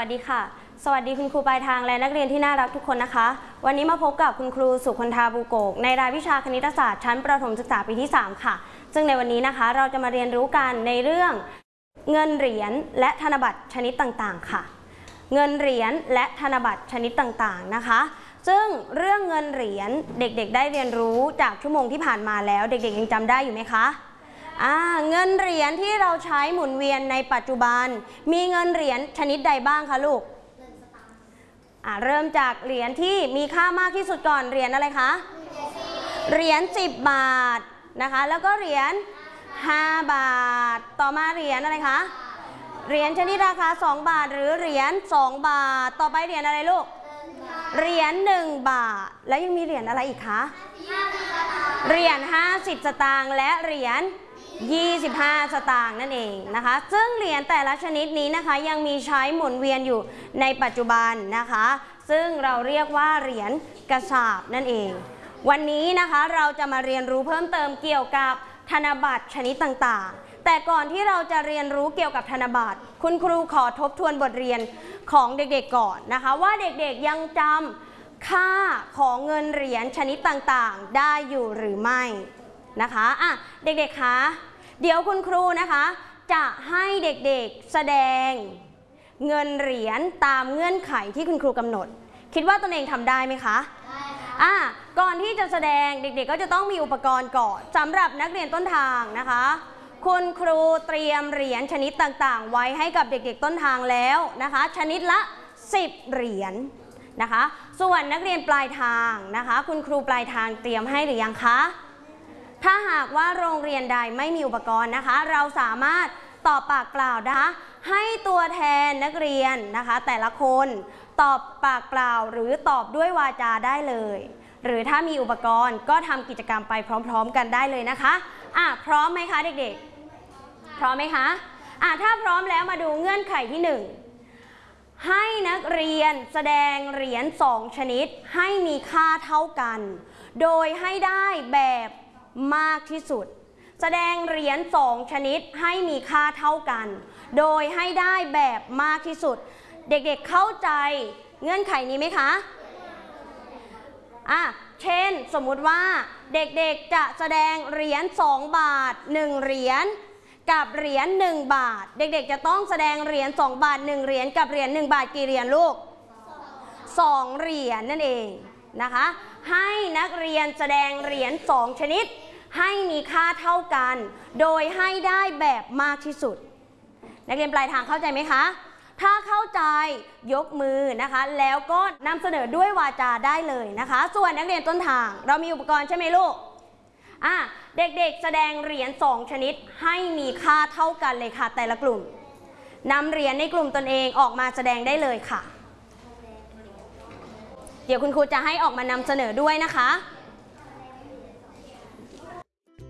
วัสดีค่ะสวัสดีคุณครูปลายทางและนักเรียนที่น่ารักทุกคนนะคะวันนี้มาพบกับคุณครูสุคนธาบูโกกในรายวิชาคณิตศาสตร์ชั้นประถมศึกษาปีที่3ค่ะซึ่งในวันนี้นะคะเราจะมาเรียนรู้กันในเรื่องเงินเหรียญและธนบัตรชนิดต่างๆค่ะเงินเหรียญและธนบัตรชนิดต่างๆนะคะซึ่งเรื่องเงินเหรียญเด็กๆได้เรียนรู้จากชั่วโมงที่ผ่านมาแล้วเด็กๆยังจำได้อยู่ไหมคะเงินเหรียญที่เราใช้หมุนเวียนในปัจจุบันมีเงินเหรียญชนิดใดบ้างคะลูกเริ่มจากเหรียญที่มีค่ามากที่สุดก่อนเหรียญอะไรคะเหรียญ10 บาทนะคะแล้วก็เหรียญ5 บาทต่อมาเหรียญอะไรคะเหรียญชนิดราคา2 บาทหรือเหรียญ2 บาทต่อไปเหรียญอะไรลูกเหรียญ1 บาทแล้วยังมีเหรียญอะไรอีกคะเหรียญ50 สตางค์และเหรียญ25 สตางค์นั่นเองนะคะซึ่งเหรียญแต่ละชนิดนี้นะคะยังมีใช้หมุนเวียนอยู่ในปัจจุบันนะคะซึ่งเราเรียกว่าเหรียญกระสาบนั่นเองวันนี้นะคะเราจะมาเรียนรู้เพิ่มเติมเกี่ยวกับธนบัตรชนิดต่างๆแต่ก่อนที่เราจะเรียนรู้เกี่ยวกับธนบัตรคุณครูขอทบทวนบทเรียนของเด็กๆก่อนนะคะว่าเด็กๆยังจำค่าของเงินเหรียญชนิดต่างๆได้อยู่หรือไม่นะคะเด็กๆคะเดี๋ยวคุณครูนะคะจะให้เด็กๆแสดงเงินเหรียญตามเงื่อนไขที่คุณครูกำหนดคิดว่าตนเองทำได้ไหมคะได้ค่ะก่อนที่จะแสดงเด็กๆก็จะต้องมีอุปกรณ์ก่อนสำหรับนักเรียนต้นทางนะคะคุณครูเตรียมเหรียญชนิดต่างๆไว้ให้กับเด็กๆต้นทางแล้วนะคะชนิดละ10 เหรียญนะคะส่วนนักเรียนปลายทางนะคะคุณครูปลายทางเตรียมให้หรือยังคะถ้าหากว่าโรงเรียนใดไม่มีอุปกรณ์นะคะเราสามารถตอบปากเปล่านะคะให้ตัวแทนนักเรียนนะคะแต่ละคนตอบปากเปล่าหรือตอบด้วยวาจาได้เลยหรือถ้ามีอุปกรณ์ก็ทำกิจกรรมไปพร้อมๆกันได้เลยนะคะพร้อมไหมคะเด็กๆพร้อมไหมคะถ้าพร้อมแล้วมาดูเงื่อนไขที่1ให้นักเรียนแสดงเหรียญ2 ชนิดให้มีค่าเท่ากันโดยให้ได้แบบมากที่สุดแสดงเหรียญ2 ชนิดให้มีค่าเท่ากันโดยให้ได้แบบมากที่สุดเด็กๆเข้าใจเงื่อนไขนี้ไหมคะเช่นสมมุติว่าเด็กๆจะแสดงเหรียญ2 บาท1 เหรียญกับเหรียญ1 บาทเด็กๆจะต้องแสดงเหรียญ2 บาท1 เหรียญกับเหรียญ1 บาทกี่เหรียญลูก2 เหรียญนั่นเองนะคะให้นักเรียนแสดงเหรียญ2 ชนิดให้มีค่าเท่ากันโดยให้ได้แบบมากที่สุดนักเรียนปลายทางเข้าใจไหมคะถ้าเข้าใจยกมือนะคะแล้วก็นำเสนอด้วยวาจาได้เลยนะคะส่วนนักเรียนต้นทางเรามีอุปกรณ์ใช่ไหมลูกเด็กๆแสดงเหรียญ2 ชนิดให้มีค่าเท่ากันเลยค่ะแต่ละกลุ่มนำเหรียญในกลุ่มตนเองออกมาแสดงได้เลยค่ะเดี๋ยวคุณครูจะให้ออกมานำเสนอด้วยนะคะ